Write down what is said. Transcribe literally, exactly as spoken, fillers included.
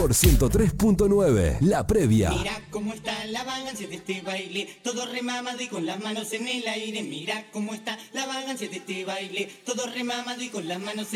por ciento tres punto nueve, La Previa. Mira cómo está la vagancia de este baile, todo remamado y con las manos en el aire. Mira cómo está la vagancia de este baile, todo remamado y con las manos en el aire.